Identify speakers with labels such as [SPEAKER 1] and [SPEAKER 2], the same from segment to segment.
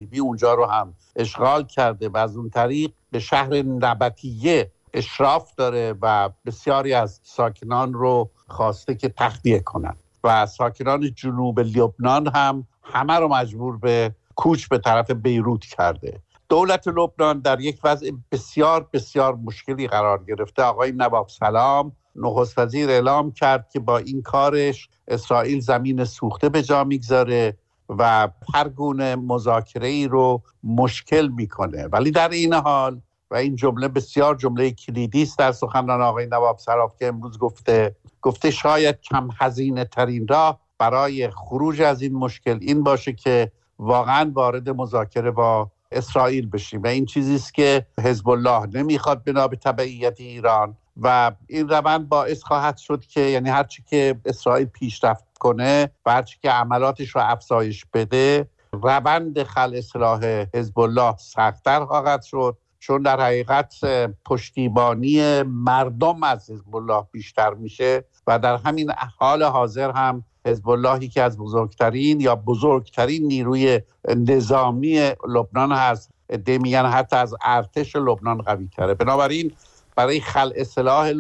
[SPEAKER 1] صلیبی اونجا رو هم اشغال کرده و از اون طریق به شهر نبطیه اشراف داره و بسیاری از ساکنان رو خواسته که تخلیه کنن و ساکنان جنوب لبنان هم همه رو مجبور به کوچ به طرف بیروت کرده. دولت لبنان در یک وضع بسیار بسیار مشکلی قرار گرفته. آقای نواب سلام نخست وزیر اعلام کرد که با این کارش اسرائیل زمین سوخته به جا میگذاره و هر گونه مذاکره‌ای رو مشکل میکنه. ولی در این حال و این جمله بسیار جمله کلیدی است در سخنان آقای نواب سلام که امروز گفته شاید کم هزینه ترین راه برای خروج از این مشکل این باشه که واقعا وارد مذاکره با اسرائیل بشیم و این چیزی است که حزب الله نمیخواد بنا به تبعیت ایران و این روند باعث خواهد شد که یعنی هرچی که اسرائیل پیشرفت کنه و هرچی که عملاتش رو افزایش بده روند خلع سلاح حزب الله سخت‌تر خواهد شد، چون در حقیقت پشتیبانی مردم از حزب الله بیشتر میشه و در همین حال حاضر هم حزب اللهی که از بزرگترین نیروی نظامی لبنان هست، میگن حتی از ارتش لبنان قوی تره. بنابراین برای خلع سلاح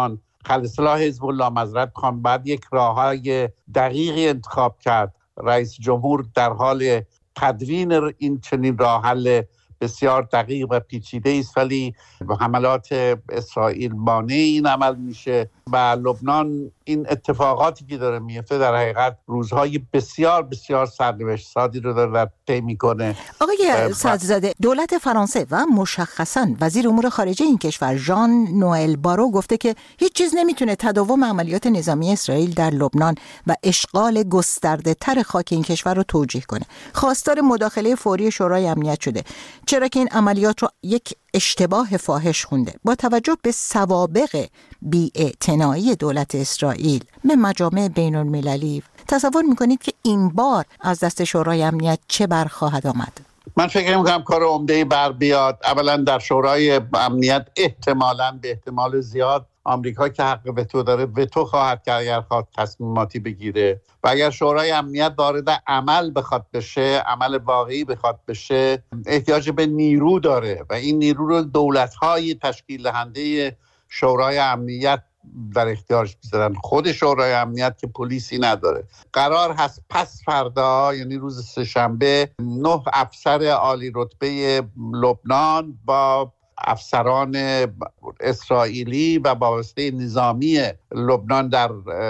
[SPEAKER 1] حزب الله باید یک راههای دقیقی انتخاب کرد. رئیس جمهور در حال تدوین این چنین راه حل بسیار دقیق و پیچیده است، ولی حملات اسرائیل مانع این عمل میشه و لبنان این اتفاقاتی که داره میفته در حقیقت روزهای بسیار بسیار سرنوشت سازی رو داره طی میکنه.
[SPEAKER 2] آقای صدرزاده، دولت فرانسه و مشخصاً وزیر امور خارجه این کشور ژان نوئل بارو گفته که هیچ چیز نمیتونه تداوم عملیات نظامی اسرائیل در لبنان و اشغال گسترده تر خاک این کشور رو توجیه کنه. خواستار مداخله فوری شورای امنیت شده، چرا که این عملیات رو یک اشتباه فاحش خونده. با توجه به سوابق بی‌اعتنایی دولت اسرائیل به مجامع بین المللی، تصور میکنید که این بار از دست شورای امنیت چه بر خواهد آمد؟
[SPEAKER 1] من فکر میکنم کار عمده‌ای بر بیاد. اولا در شورای امنیت احتمالاً به احتمال زیاد آمریکا که حق وتو داره وتو خواهد کرد اگر خواهد تصمیماتی بگیره و اگر شورای امنیت وارد عمل بخواد بشه، عمل واقعی بخواد بشه، احتیاج به نیرو داره و این نیرو رو دولت‌های تشکیل دهنده شورای امنیت در اختیارش می‌ذارن. خود شورای امنیت که پلیسی نداره. قرار هست پس فردا یعنی روز سه‌شنبه 9 افسر عالی رتبه لبنان با افسران اسرائیلی و وابسته نظامی لبنان در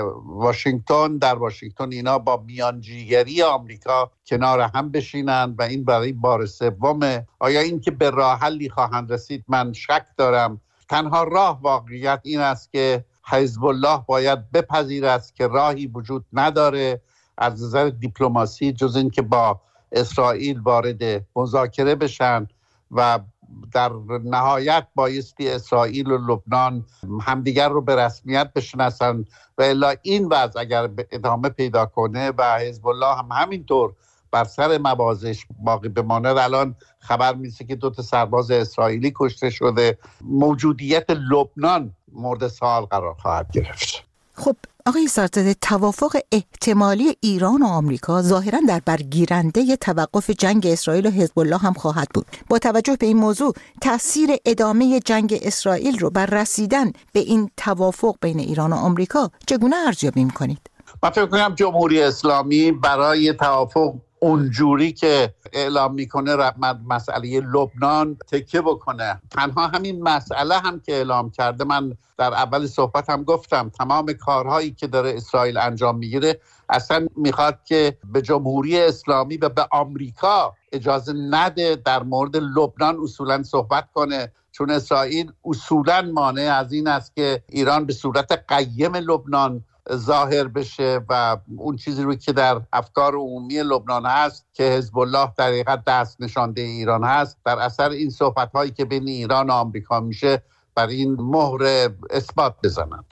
[SPEAKER 1] واشنگتن اینا با میانجیگری آمریکا کنار هم بشینند و این برای بار سومه. آیا این که به راه حلی خواهند رسید من شک دارم. تنها راه واقعیت این است که حزب الله باید بپذیرد که راهی وجود نداره از نظر دیپلماسی جز این که با اسرائیل وارد مذاکره بشن و در نهایت بایستی اسرائیل و لبنان همدیگر رو به رسمیت بشناسن و الا این وضع اگر ادامه پیدا کنه و حزب الله هم همینطور بر سر موازش باقی بماند. الان خبر میرسه که 2 سرباز اسرائیلی کشته شده. موجودیت لبنان مورد سوال قرار خواهد گرفت.
[SPEAKER 2] خب آقای صدرزاده، توافق احتمالی ایران و آمریکا ظاهراً در برگیرنده توقف جنگ اسرائیل و حزب الله هم خواهد بود. با توجه به این موضوع تأثیر ادامه جنگ اسرائیل رو بر رسیدن به این توافق بین ایران و آمریکا چگونه ارزیابی می‌کنید؟
[SPEAKER 1] من فکر می‌کنم جمهوری اسلامی برای توافق اونجوری که اعلام میکنه مسئله لبنان تکیه بکنه. تنها همین مسئله هم که اعلام کرده، من در اول صحبت هم گفتم تمام کارهایی که داره اسرائیل انجام میگیره اصلا میخواد که به جمهوری اسلامی و به آمریکا اجازه نده در مورد لبنان اصولا صحبت کنه، چون اسرائیل اصولا مانع از این است که ایران به صورت قیم لبنان ظاهر بشه و اون چیزی رو که در افکار عمومی لبنان هست که حزب الله در حقیقت دست نشانده ایران هست، در اثر این صحبت‌هایی که بین ایران و آمریکا میشه بر این مهر اثبات بزنند.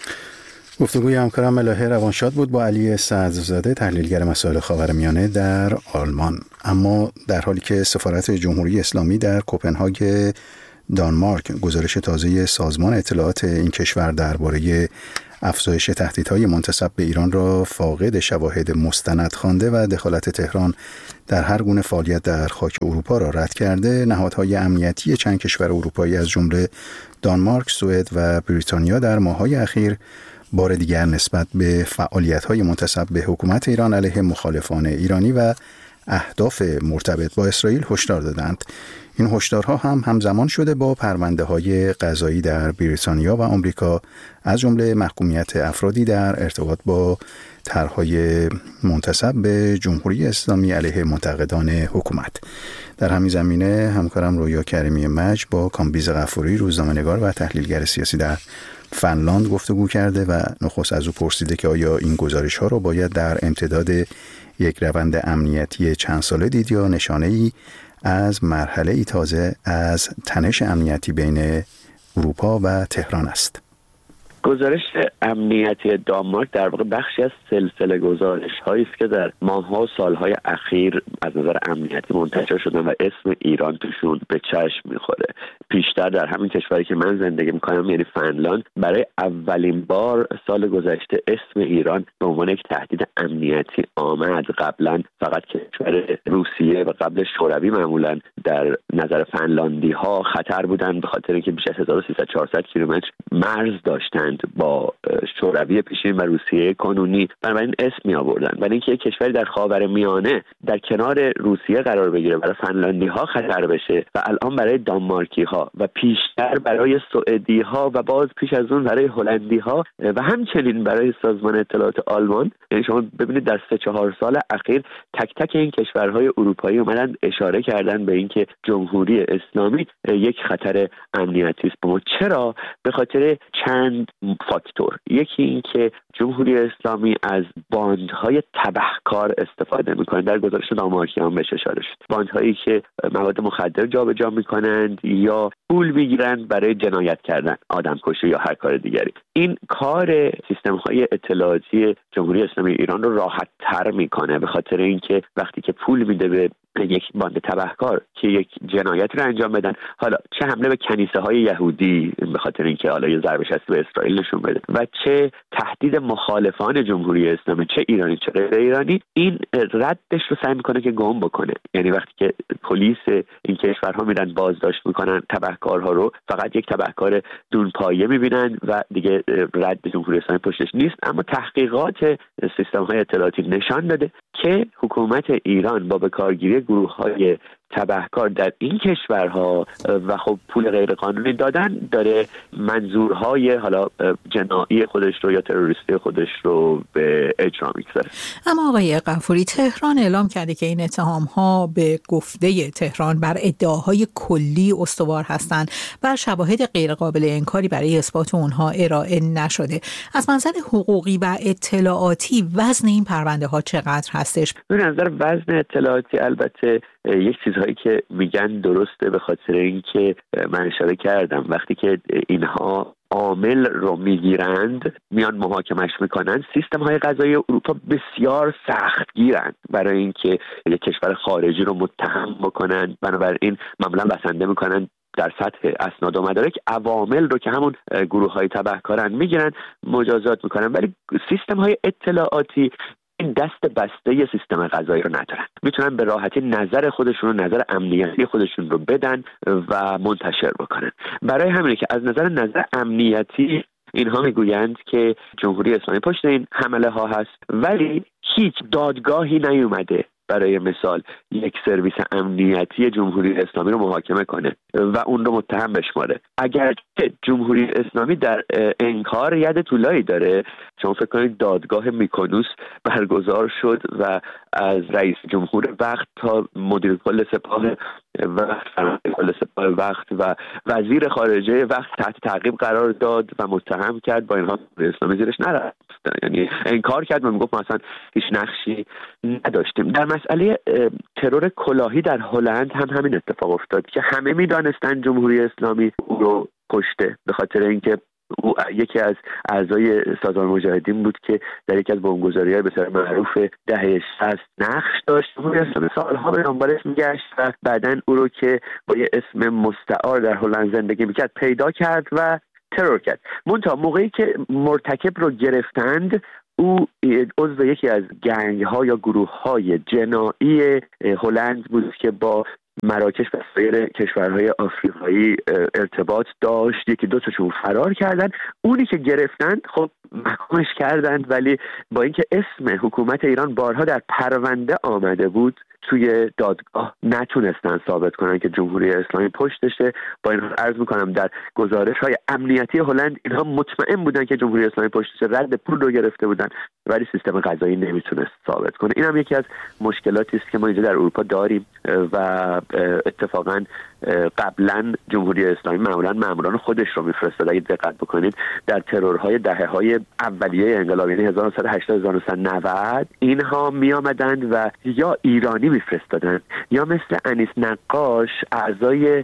[SPEAKER 3] گفتگوی همکارم ملاحه روانشاد بود با علی صدرزاده، تحلیلگر مسائل خاورمیانه در آلمان. اما در حالی که سفارت جمهوری اسلامی در کوپنهاگ دانمارک گزارش تازه سازمان اطلاعات این کشور درباره افزایش تهدیدهای منتسب به ایران را فاقد شواهد مستند خوانده و دخالت تهران در هر گونه فعالیت در خاک اروپا را رد کرده، نهادهای امنیتی چند کشور اروپایی از جمله دانمارک، سوئد و بریتانیا در ماه‌های اخیر بار دیگر نسبت به فعالیت‌های منتسب به حکومت ایران علیه مخالفان ایرانی و اهداف مرتبط با اسرائیل هشدار دادند. این هشدارها هم همزمان شده با پرونده‌های قضایی در بریتانیا و آمریکا، از جمله محکومیت افرادی در ارتباط با طرح‌های منتسب به جمهوری اسلامی علیه منتقدان حکومت. در همین زمینه همکارم رویا کریمی مجد با کامبیز غفوری، روزنامه‌نگار و تحلیلگر سیاسی در فنلاند گفتگو کرده و نخست از او پرسیده که آیا این گزارش‌ها را باید در امتداد یک روند امنیتی چند ساله دید یا نشانه‌ای از مرحله‌ای تازه از تنش امنیتی بین اروپا و تهران است.
[SPEAKER 4] گزارش امنیتی دانمارک در واقع بخشی از سلسله گزارش‌هایی است که در ماه‌ها و سال‌های اخیر از نظر امنیتی منتشر شدن و اسم ایران توشون به چشم می‌خوره. پیشتر در همین کشوری که من زندگی می‌کنم یعنی فنلاند، برای اولین بار سال گذشته اسم ایران به عنوان یک تهدید امنیتی آمد. قبلا فقط کشور روسیه و قبل شوروی معمولاً در نظر فنلاندی‌ها خطر بودن، به خاطر اینکه بیش از 1300-400 کیلومتر مرز داشتن با شوروی پیشین و روسیه کنونی، بنابراین اسم می آوردن. ولی اینکه یک کشوری در خاورمیانه در کنار روسیه قرار بگیره، برای فنلاندی ها خطر بشه و الان برای دانمارکی ها و پیشتر برای سوئدی ها و باز پیش از اون برای هلندی ها و همچنین برای سازمان اطلاعات آلمان، یعنی شما ببینید در 3-4 سال اخیر تک تک این کشورهای اروپایی اومدن اشاره کردن به اینکه جمهوری اسلامی یک خطر امنیتی است. چرا؟ به خاطر چند فاکتور. یکی این که جمهوری اسلامی از باندهای تبهکار استفاده میکنه. در گزارش دانمارکی هم بهش اشاره شد. باندهایی که مواد مخدر جابجا میکنند یا پول میگیرند برای جنایت کردن، آدمکشی یا هر کار دیگری. این کار سیستم‌های اطلاعاتی جمهوری اسلامی ایران رو راحت تر میکنه، به خاطر اینکه وقتی که پول میده به یک باند تبهکار که یک جنایت رو انجام بدن، حالا چه حمله به کنیسه های یهودی به خاطر اینکه حالا یه ضربه شستی به اسرائیل نشون بده و چه تهدید مخالفان جمهوری اسلامی، چه ایرانی چه غیر ایرانی، این ردش رو سعی میکنه که گم بکنه. یعنی وقتی که پلیس این کشورها میرن بازداشت میکنن تبهکارها رو، فقط یک تبهکار دونپایه میبینن و دیگه رد جمهوری اسلامی پشتش نیست. اما تحقیقات سیستم های اطلاعاتی نشان داده که حکومت ایران با بکارگیری گروه‌های تبهکار در این کشورها و خب پول غیرقانونی دادن داره منظورهای حالا جنایی خودش رو یا تروریستی خودش رو به اجرا میگذاره.
[SPEAKER 5] اما آقای غفوری، تهران اعلام کرده که این اتهام‌ها به گفته تهران بر ادعاهای کلی استوار هستند و شواهد غیرقابل انکاری برای اثبات اونها ارائه نشده. از منظر حقوقی و اطلاعاتی وزن این پرونده ها چقدر هستش؟
[SPEAKER 4] به نظر وزن اطلاعاتی البته یک چیزهایی که میگن درسته، به خاطر اینکه من اشاره کردم وقتی که اینها عامل رو میگیرند میان محاکمش میکنن، سیستم های قضایی اروپا بسیار سخت گیرند برای اینکه یک کشور خارجی رو متهم بکنن. بنابراین معمولا بسنده میکنن در سطح اسناد و مدارک عوامل رو که همون گروه های تبهکارن میگیرن، مجازات میکنن. ولی سیستم های اطلاعاتی این دست بسته ی سیستم قضایی رو ندارن، میتونن به راحتی نظر خودشون رو، نظر امنیتی خودشون رو بدن و منتشر بکنن. برای همینه که از نظر امنیتی اینها میگویند که جمهوری اسلامی پشت این حمله ها هست، ولی هیچ دادگاهی نیومده برای مثال یک سرویس امنیتی جمهوری اسلامی رو محاکمه کنه و اون رو متهم بشماره. اگر جمهوری اسلامی در انکار ید طولایی داره، شما فکر کنید دادگاه میکونوس برگزار شد و از رئیس جمهور وقت تا مدیر کل سپاه وقت، کل سپاه وقت و وزیر خارجه وقت تحت تعقیب قرار داد و متهم کرد. با اینها اسلامی زیرش نرفت، یعنی انکار کرد و میگفت ما اصلا هیچ نقشی نداشتیم. در مسئله ترور کلاهی در هلند هم همین اتفاق افتاد که همه میدانستن جمهوری اسلامی او رو کشته، به خاطر اینکه او یکی از اعضای سازمان مجاهدین بود که در یکی از بمبگذاری‌های بسیار معروف دهه 60 نقش داشت. سالها به دنبالش میگشت و بعداً او رو که با یه اسم مستعار در هلند زندگی میکرد پیدا کرد و ترور کرد. منتها موقعی که مرتکب رو گرفتند، او عضو یکی از گنگ ها یا گروه های جنایی هلند بود که با مراکش و سایر کشورهای آفریقایی ارتباط داشت. یکی دو تاشون فرار کردن. اونی که گرفتند خب محکومش کردند، ولی با اینکه اسم حکومت ایران بارها در پرونده آمده بود، توی دادگاه نتونستن ثابت کنن که جمهوری اسلامی پشتشه. با این عرض میکنم در گزارش‌های امنیتی هلند اینها مطمئن بودن که جمهوری اسلامی پشتشه، رد پول رو گرفته بودن، ولی سیستم قضایی نمیتونست ثابت کنه. این هم یکی از مشکلاتی است که ما اینجا در اروپا داریم و اتفاقا قبلا جمهوری اسلامی معمولا ماموران خودش رو میفرستاد. اگه دقت بکنید در ترورهای دهه‌های اولیه انقلاب، یعنی 1980 1990، اینها میآمدند و یا ایرانی میفرستادن یا مثل انیس نقاش اعضای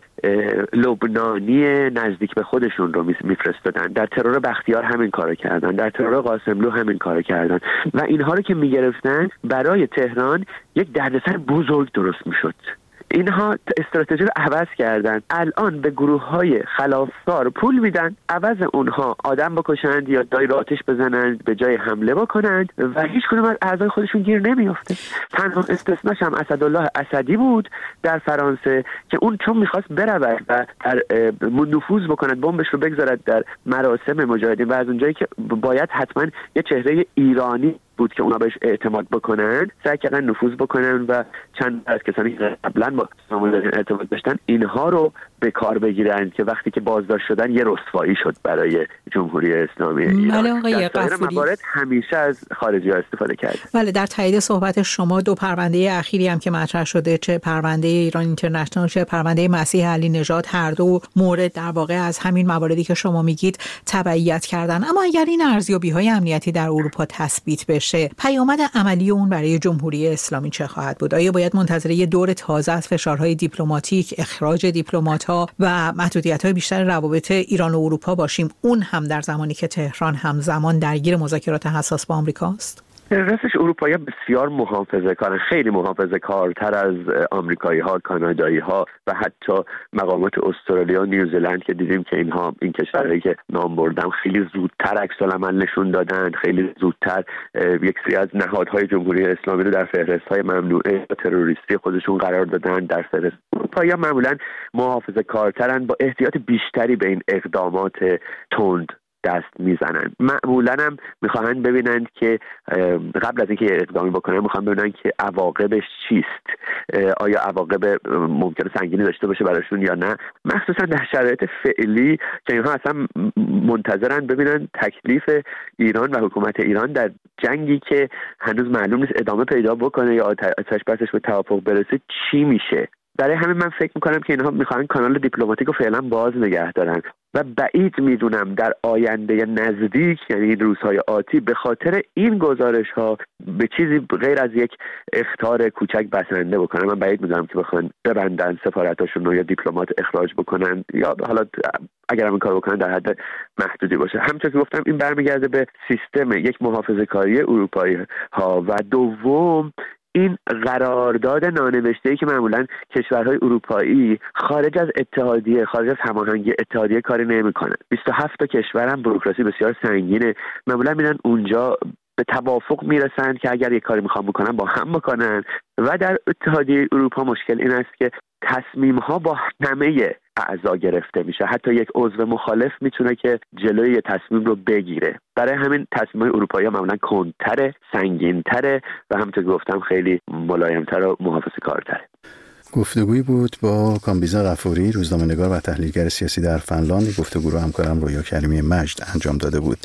[SPEAKER 4] لبنانی نزدیک به خودشون رو میفرستادن. در ترور بختیار همین کارو کردن، در ترور قاسملو همین کارو کردن و اینها رو که میگرفتن برای تهران یک دردسر بزرگ درست میشد. اینها استراتژی رو عوض کردن. الان به گروه‌های خلافکار پول میدن، عوض اونها آدم بکشند یا دایی رو آتش بزنند به جای حمله بکنند و هیچ کدوم از اعضای خودشون گیر نمیافته. تنها استثناش هم اسدالله اسدی بود در فرانسه که اون چون میخواست برود و در نفوذ بکند، بمبش رو بگذارد در مراسم مجاهدین و از اونجایی که باید حتما یه چهره ایرانی بود که اونا بهش اعتماد بکنن، سعی کردن نفوذ بکنن و چند از کسانی که قبلا با سامون ارتباط داشتن اینها رو به کار بگیرن که وقتی که بازداشت شدن یه رسوایی شد برای جمهوری اسلامی ایران. در سایر موارد همیشه از خارجی‌ها استفاده کرد.
[SPEAKER 5] بله، در تایید صحبت شما دو پرونده اخیری هم که مطرح شده، چه پرونده ایران اینترنشنال چه پرونده مسیح علی نژاد، هر دو مورد در واقع از همین مواردی که شما میگید تبعیت کردن. اما اگر این ارزیابی‌های امنیتی در اروپا تثبیت بشه، پیامد عملی اون برای جمهوری اسلامی چه خواهد بود؟ آیا باید منتظر یه دور تازه از فشارهای دیپلماتیک، اخراج دیپلمات‌ها و محدودیت‌های بیشتر روابط ایران و اروپا باشیم، اون هم در زمانی که تهران همزمان درگیر مذاکرات حساس با آمریکاست؟
[SPEAKER 4] راستش اروپایی‌ها بسیار محافظه‌کارن، خیلی محافظه‌کارتر از آمریکایی‌ها، کانادایی‌ها و حتی مقامات استرالیا و نیوزلند که دیدیم که این کشورهایی که نام بردم خیلی زودتر عکس‌العمل نشون دادن، خیلی زودتر یک سری از نهادهای جمهوری اسلامی رو در فهرست‌های ممنوعه تروریستی خودشون قرار دادن. در فهرست اروپایی‌ها معمولاً محافظه‌کارترن، با احتیاط بیشتری به این اقدامات تند دست میزنن. معمولا هم میخواهند ببینند که قبل از اینکه اقدامی بکنن میخوان ببینن که عواقبش چیست، آیا عواقب ممکنه سنگینی داشته باشه براشون یا نه، مخصوصا در شرایط فعلی که اینها اصلا منتظرن ببینن تکلیف ایران و حکومت ایران در جنگی که هنوز معلوم نیست ادامه پیدا بکنه یا آتش بسش به توافق برسه چی میشه. برای همین من فکر میکنم که اینها میخوان کانال دیپلماتیک رو فعلا باز نگه دارن و بعید میدونم در آینده نزدیک، یعنی روزهای آتی، به خاطر این گزارش ها به چیزی غیر از یک اخطار کوچک بسنده بکنن. من بعید میدونم که بخوان ببندن سفارتاشون رو یا دیپلمات اخراج بکنن، یا حالا اگر هم این کار بکنن در حد محدودی باشه. همونطور که گفتم این برمیگرده به سیستم یک محافظه‌کاری اروپایی ها و دوم این قرارداد نانوشته‌ای که معمولاً کشورهای اروپایی خارج از اتحادیه، خارج از هماهنگی اتحادیه کاری نمی‌کنن. 27 تا کشور هم بوروکراسی بسیار سنگینه، معمولاً میرن اونجا به توافق میرسن که اگر یک کاری میخوان بکنن با هم بکنن و در اتحادیه اروپا مشکل این است که تصمیم‌ها با همه اعضا گرفته میشه، حتی یک عضو مخالف میتونه که جلوی تصمیم رو بگیره. برای همین تصمیم‌های اروپایی معمولاً کندتره، سنگین‌تره و همونطور که گفتم خیلی ملایم‌تر و محافظه‌کارتره.
[SPEAKER 3] گفتگویی بود با کامبیزا غفوری، روزنامه‌نگار و تحلیلگر سیاسی در فنلاند. گفتگو رو همکارم رویا کریمی مجد انجام داده بود.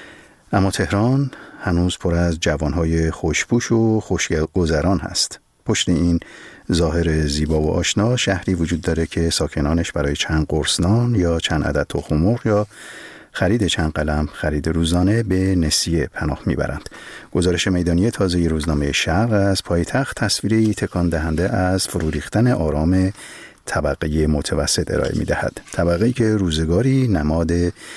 [SPEAKER 3] اما تهران هنوز پر از جوانهای خوشپوش و خوشگذران هست. پشت این ظاهر زیبا و آشنا شهری وجود داره که ساکنانش برای چند قرص نان یا چند عدد تخم مرغ یا خرید چند قلم خرید روزانه به نسیه پناه میبرند. گزارش میدانی تازه روزنامه شرق از پایتخت تصویری تکان دهنده از فرو ریختن آرام طبقه متوسط ارائه می‌دهد. طبقه‌ای که روزگاری نماد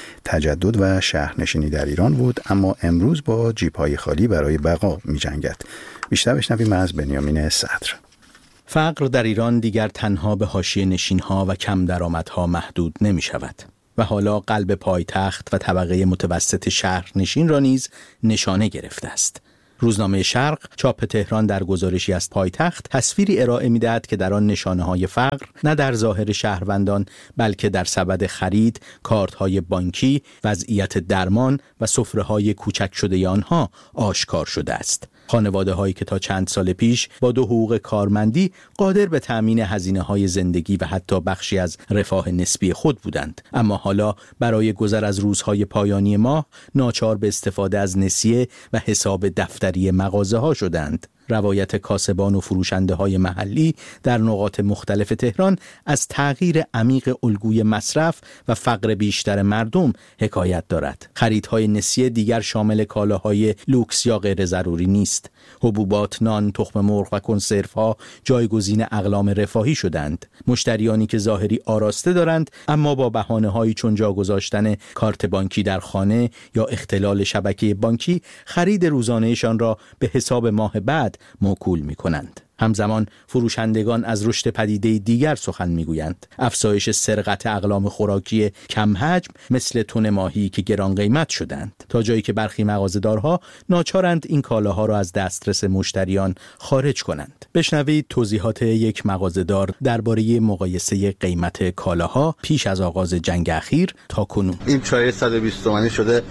[SPEAKER 3] تجدد و شهرنشینی در ایران بود، اما امروز با جیب‌های خالی برای بقا می‌جنگد. بیشتر بشنویم از بنیامین صدر.
[SPEAKER 6] فقر در ایران دیگر تنها به حاشیه نشین‌ها و کم درآمدها محدود نمی‌شود. و حالا قلب پایتخت و طبقه متوسط شهرنشین را نیز نشانه گرفته است. روزنامه شرق چاپ تهران در گزارشی از پایتخت تصویری ارائه می‌دهد که در آن نشانه‌های فقر نه در ظاهر شهروندان بلکه در سبد خرید، کارت‌های بانکی، وضعیت درمان و سفره‌های کوچک شده آنها آشکار شده است. خانواده‌هایی که تا چند سال پیش با 2 حقوق کارمندی قادر به تأمین هزینه‌های زندگی و حتی بخشی از رفاه نسبی خود بودند، اما حالا برای گذر از روزهای پایانی ماه ناچار به استفاده از نسیه و حساب دفتری مغازه‌ها شدند. روایت کاسبان و فروشنده‌های محلی در نقاط مختلف تهران از تغییر عمیق الگوی مصرف و فقر بیشتر مردم حکایت دارد. خریدهای نسیه دیگر شامل کالاهای لوکس یا غیر ضروری نیست. حبوبات، نان، تخم مرغ و کنسروها جایگزین اقلام رفاهی شدند. مشتریانی که ظاهری آراسته دارند اما با بهانه‌هایی چون جا گذاشتن کارت بانکی در خانه یا اختلال شبکه بانکی خرید روزانه‌شان را به حساب ماه بعد موکول می‌کنند. همزمان فروشندگان از رشد پدیده دیگر سخن میگویند. افزایش سرقت اقلام خوراکی کم حجم مثل تن ماهی که گران قیمت شدند، تا جایی که برخی مغازه‌دارها ناچارند این کالاها را از دسترس مشتریان خارج کنند. بشنوید توضیحات یک مغازه‌دار درباره مقایسه قیمت کالاها پیش از آغاز جنگ اخیر تا کنون.
[SPEAKER 7] این چای 120 تومانی شده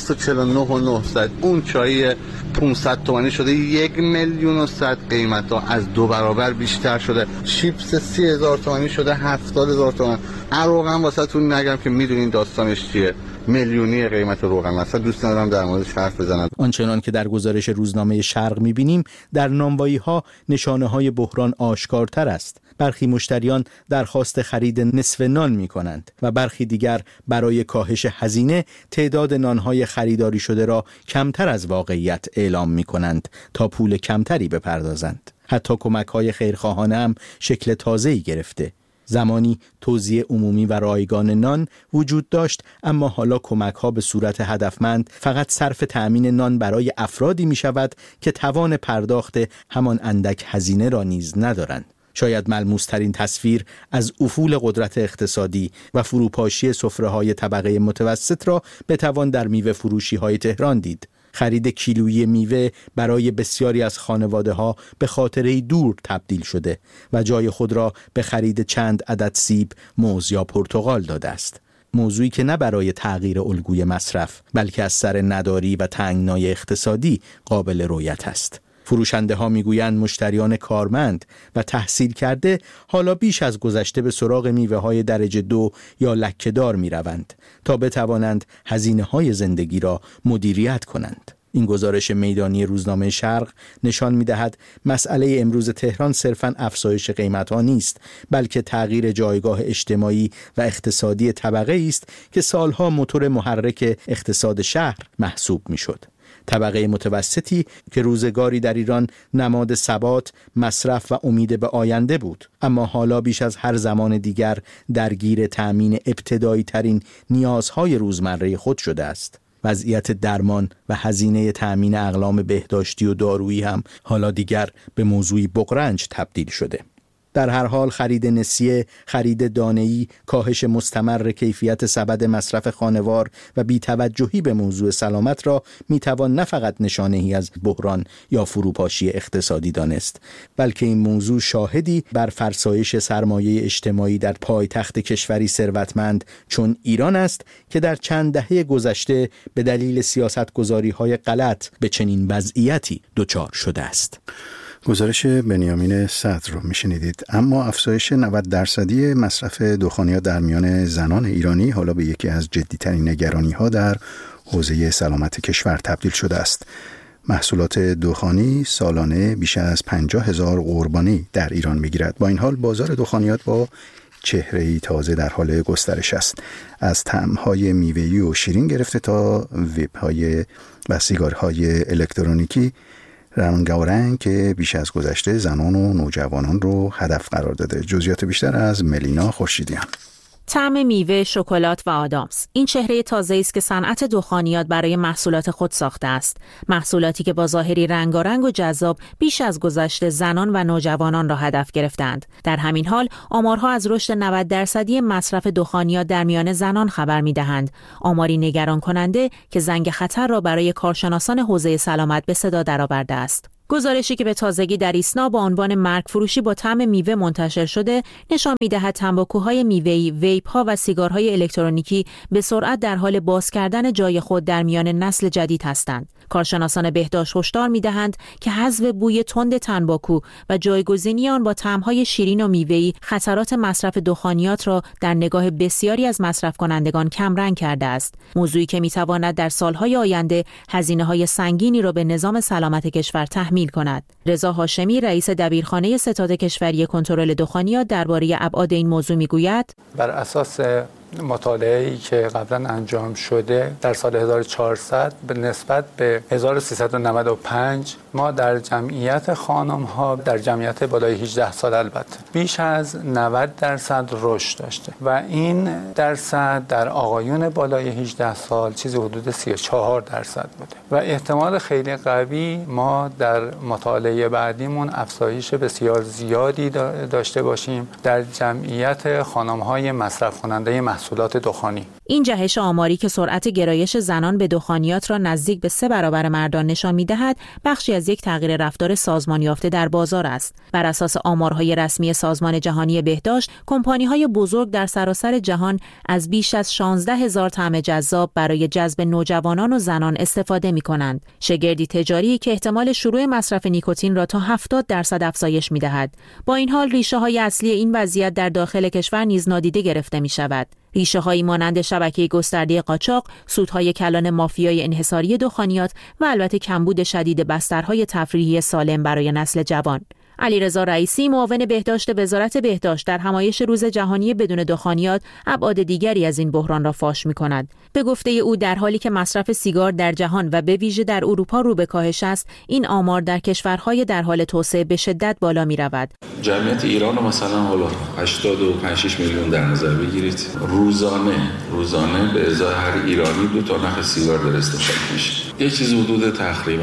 [SPEAKER 7] 249,900، اون چای 500 تومانی شده 1,100,000 قیمتا از 2 برابر بیشتر شده. چیپس 30,000 تومانی شده 70,000 تومان. روغن واسه تون نگم که میدونین داستانش چیه، میلیونی قیمت روغن. اصلا دوست ندارم در موردش حرف بزنم.
[SPEAKER 6] آنچنان که در گزارش روزنامه شرق می‌بینیم در نانوایی‌ها نشانه‌های بحران آشکارتر است. برخی مشتریان درخواست خرید نصف نان می‌کنند و برخی دیگر برای کاهش هزینه تعداد نان‌های خریداری شده را کمتر از واقعیت اعلام می‌کنند تا پول کمتری بپردازند. حتی کمک‌های خیرخواهانه هم شکل تازه‌ای گرفته. زمانی توزیع عمومی و رایگان نان وجود داشت، اما حالا کمک‌ها به صورت هدفمند فقط صرف تأمین نان برای افرادی می‌شود که توان پرداخت همان اندک هزینه را نیز ندارند. شاید ملموس‌ترین تصویر از افول قدرت اقتصادی و فروپاشی سفره‌های طبقه متوسط را بتوان در میوه فروشی‌های تهران دید. خرید کیلویی میوه برای بسیاری از خانواده‌ها به خاطره‌ای دور تبدیل شده و جای خود را به خرید چند عدد سیب، موز یا پرتقال داده است. موضوعی که نه برای تغییر الگوی مصرف بلکه از سر نداری و تنگنای اقتصادی قابل رؤیت است. فروشنده ها میگویند مشتریان کارمند و تحصیل کرده حالا بیش از گذشته به سراغ میوه های درجه 2 یا لکه‌دار می روند تا بتوانند هزینه های زندگی را مدیریت کنند. این گزارش میدانی روزنامه شرق نشان می دهد مسئله امروز تهران صرفاً افزایش قیمت ها نیست، بلکه تغییر جایگاه اجتماعی و اقتصادی طبقه است که سالها موتور محرک اقتصاد شهر محسوب می شد. طبقه متوسطی که روزگاری در ایران نماد ثبات، مصرف و امید به آینده بود، اما حالا بیش از هر زمان دیگر درگیر تأمین ابتدایی ترین نیازهای روزمره خود شده است. وضعیت درمان و هزینه تأمین اقلام بهداشتی و دارویی هم حالا دیگر به موضوعی بغرنج تبدیل شده. در هر حال خرید نسیه، خرید دانه‌ای، کاهش مستمر کیفیت سبد مصرف خانوار و بی‌توجهی به موضوع سلامت را میتوان نه فقط نشانه‌ای از بحران یا فروپاشی اقتصادی دانست، بلکه این موضوع شاهدی بر فرسایش سرمایه اجتماعی در پایتخت کشوری ثروتمند چون ایران است که در چند دهه گذشته به دلیل سیاست‌گذاری‌های غلط به چنین وضعیتی دچار شده است.
[SPEAKER 3] گزارش بنیامین صدر رو میشنیدید. اما افزایش 90% مصرف دخانیات در میان زنان ایرانی حالا به یکی از جدی‌ترین نگرانی‌ها در حوزه سلامت کشور تبدیل شده است. محصولات دخانی سالانه بیش از 50,000 قربانی در ایران میگیرد. با این حال بازار دخانیات با چهره‌ای تازه در حال گسترش است. از طعم‌های میوه‌ای و شیرین گرفته تا ویپ‌های و سیگارهای الکترونیکی رنگارنگ که بیش از گذشته زنان و نوجوانان رو هدف قرار داده. جزئیات بیشتر از ملینا خورشیدیان.
[SPEAKER 8] طعم میوه، شکلات و آدامس. این چهره تازه‌ای است که صنعت دخانیات برای محصولات خود ساخته است. محصولاتی که با ظاهری رنگارنگ و جذاب بیش از گذشته زنان و نوجوانان را هدف گرفتند. در همین حال، آمارها از رشد 90% مصرف دخانیات در میان زنان خبر می‌دهند. آماری نگران کننده که زنگ خطر را برای کارشناسان حوزه سلامت به صدا درآورده است. گزارشی که به تازگی در ایسنا با عنوان مرگ فروشی با طعم میوه منتشر شده نشان می‌دهد تنباکوهای میوه‌ای، ویپ‌ها و سیگارهای الکترونیکی به سرعت در حال باز کردن جای خود در میان نسل جدید هستند. کارشناسان بهداشت هشدار می‌دهند که حذف بوی تند تنباکو و جایگزینی آن با طعم‌های شیرین و میوه‌ای خطرات مصرف دخانیات را در نگاه بسیاری از مصرف کنندگان کمرنگ کرده است. موضوعی که می‌تواند در سال‌های آینده هزینه‌های سنگینی را به نظام سلامت کشور تحمیل کند. رضا هاشمی رئیس دبیرخانه ستاد کشوری کنترل دخانیات درباره ابعاد این موضوع میگوید:
[SPEAKER 9] بر اساس مطالعه‌ای که قبلا انجام شده در سال 1400 به نسبت به 1395 ما در جمعیت خانم‌ها در جمعیت بالای 18 سال البته بیش از 90% رشد داشته و این درصد در آقایون بالای 18 سال چیزی حدود 34% بوده و احتمال خیلی قوی ما در مطالعه بعدیمون افزایش بسیار زیادی داشته باشیم در جمعیت خانم‌های مصرف کننده محصولات دخانی.
[SPEAKER 8] این جهش آماری که سرعت گرایش زنان به دخانیات را نزدیک به 3 برابر مردان نشان می‌دهد، بخشی از یک تغییر رفتار سازمان یافته در بازار است. بر اساس آمارهای رسمی سازمان جهانی بهداشت، کمپانی‌های بزرگ در سراسر جهان از بیش از 16,000 طعم جذاب برای جذب نوجوانان و زنان استفاده می‌کنند. شگردی تجاری که احتمال شروع مصرف نیکوتین را تا 70% افزایش می‌دهد. با این حال ریشه‌های اصلی این وضعیت در داخل کشور نیز نادیده گرفته می‌شود. ریشه‌هایی مانند شبکه گسترده قاچاق، سودهای کلان مافیای انحصاری دخانیات و البته کمبود شدید بسترهای تفریحی سالم برای نسل جوان. علیرضا رئیسی معاون بهداشت وزارت بهداشت در همایش روز جهانی بدون دخانیات ابعاد دیگری از این بحران را فاش می‌کند. به گفته او در حالی که مصرف سیگار در جهان و به ویژه در اروپا رو به کاهش است، این آمار در کشورهای در حال توسعه به شدت بالا می‌رود.
[SPEAKER 10] جمعیت ایران رو مثلا حالا 85 میلیون در نظر بگیرید، روزانه به ازای هر ایرانی 2 تا نخ سیگار در استفاده میشه. یه چیز حدود تقریبا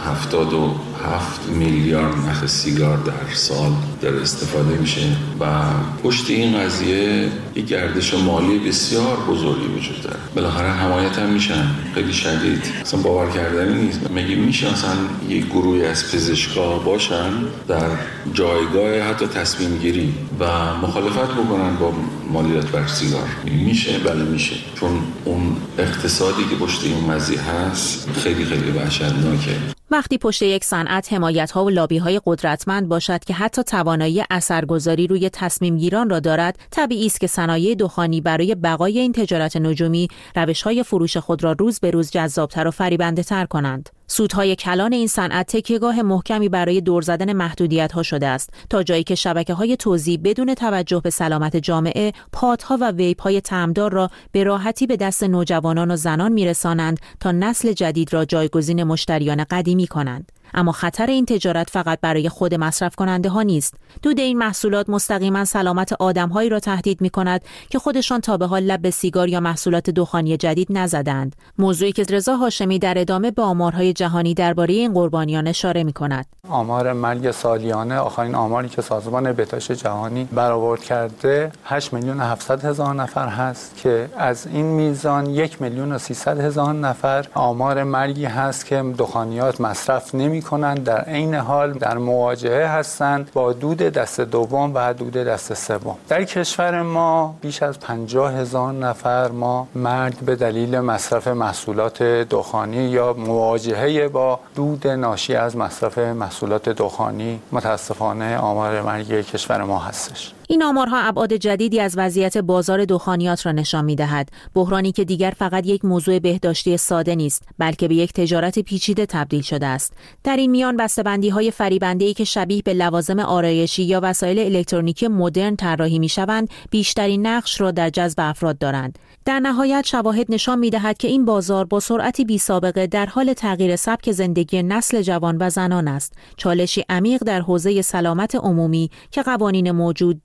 [SPEAKER 10] 77 میلیارد نخ سیگار در سال در استفاده میشه و پشت این قضیه یک گردش مالی بسیار بزرگی وجود داره. بالاخره حمایت هم میشن خیلی شدید. اصلا باور کردنی نیست. مگه میشه اصلا یک گروهی از پزشکا باشن در جایگاه حتی تصمیم گیری و مخالفت بکنن با مالیات بر سیگار؟ میشه؟ بله میشه. چون اون اقتصادی که پشت این قضیه هست خیلی خیلی وحشتناکه.
[SPEAKER 8] وقتی پشت یک صنعت حمایت‌ها و لابی‌های قدرتمند باشد که حتی توانایی اثرگذاری روی تصمیم‌گیران را دارد، طبیعی است که صنایع دخانی برای بقای این تجارت نجومی روش‌های فروش خود را روز به روز جذاب‌تر و فریبنده‌تر کنند. سودهای کلان این صنعت تکیه‌گاه محکمی برای دور زدن محدودیت‌ها شده است، تا جایی که شبکه‌های توزیع بدون توجه به سلامت جامعه، پادها و ویپ‌های طعمدار را به راحتی به دست نوجوانان و زنان می‌رسانند تا نسل جدید را جایگزین مشتریان قدیمی کنند. اما خطر این تجارت فقط برای خود مصرف کننده ها نیست. دود این محصولات مستقیما سلامت آدم‌هایی را تهدید می‌کند که خودشان تا به حال لب به سیگار یا محصولات دخانی جدید نزدند. موضوعی که رضا هاشمی در ادامه به آمارهای جهانی درباره این قربانیان اشاره می‌کند.
[SPEAKER 9] آمار مرگ سالیانه، آخرین آماری که سازمان بهداشت جهانی برآورد کرده 8,700,000 نفر هست که از این میزان 1,300,000 نفر آمار مرگی هست که دخانیات مصرف نمی‌کنند، در عین حال در مواجهه هستند با دود دست دوم و دود دست سوم. در کشور ما بیش از 50,000 نفر ما مرگ به دلیل مصرف محصولات دخانی یا مواجهه با دود ناشی از مصرف محصولات دخانی متاسفانه آمار مرگ کشور ما هستش.
[SPEAKER 8] این آمارها ابعاد جدیدی از وضعیت بازار دخانیات را نشان می‌دهد. بحرانی که دیگر فقط یک موضوع بهداشتی ساده نیست، بلکه به یک تجارت پیچیده تبدیل شده است. در این میان بسته‌بندی‌های فریبنده‌ای که شبیه به لوازم آرایشی یا وسایل الکترونیکی مدرن طراحی می‌شوند، بیشترین نقش را در جذب افراد دارند. در نهایت شواهد نشان می‌دهد که این بازار با سرعتی بی‌سابقه در حال تغییر سبک زندگی نسل جوان و زنان است. چالشی عمیق در حوزه سلامت عمومی که قوانین موجود